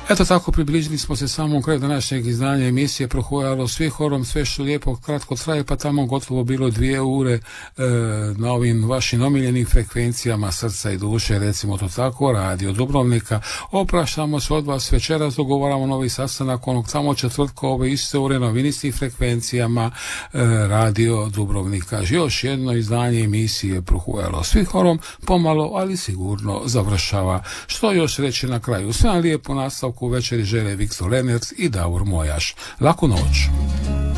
Eto tako, približili smo se samom kraju današnjeg izdanja emisije Prohojalo svi horom, sve što lijepo kratko traje, pa tamo gotovo bilo 2 ure na ovim vašim omiljenim frekvencijama srca i duše, recimo to tako, Radio Dubrovnika. Opraštamo se od vas, večeras dogovaramo novi sastanak onog tamo četvrtka ove iste ure na vinistim frekvencijama Radio Dubrovnika. Još jedno izdanje emisije Prohojalo svi horom, pomalo, ali sigurno završava. Što još reći na kraju? Sve vam lijepo nastavku večeri žele Viktor Lenert i Davor Mojaš. Laku noć.